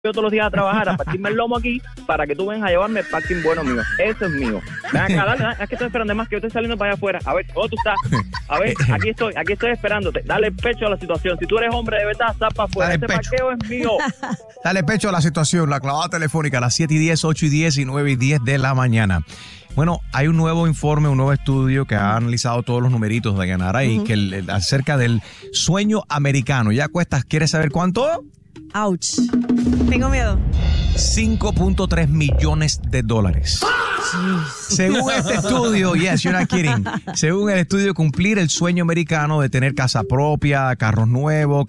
yo todos los días a trabajar, a partirme el lomo aquí, para que tú vengas a llevarme el parking bueno mío. Eso es mío. Ven acá, dale, es que estoy esperando, más que yo estoy saliendo para allá afuera. A ver, ¿cómo tú estás? A ver, aquí estoy esperándote. Dale el pecho a la situación. Si tú eres hombre de verdad, sal para afuera. Este parqueo es mío. Dale pecho a la situación. La clavada telefónica a las 7:10, 8:10 y 9:10 de la mañana. Bueno, hay un nuevo informe, un nuevo estudio que ha analizado todos los numeritos de Yanara y que acerca del sueño americano. ¿Ya cuestas? ¿Quieres saber cuánto? Ouch. Tengo miedo. $5.3 millones. Según este estudio, yes, you're not kidding. Según el estudio, cumplir el sueño americano de tener casa propia, carros nuevos,